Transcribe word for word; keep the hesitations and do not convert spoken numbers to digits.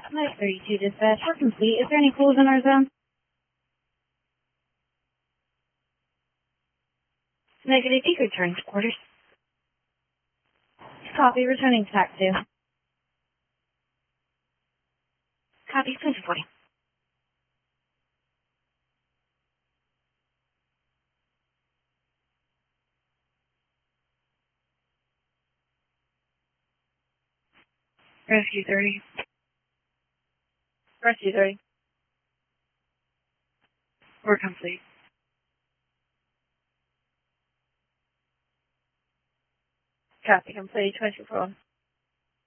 Flight thirty-two dispatch, we're complete. Is there any calls in our zone? Negative, you could return to quarters. Copy, returning to TAC two. Copy, please reporting. Rescue thirty. Rescue thirty. We're complete. Copy, complete. twenty-four.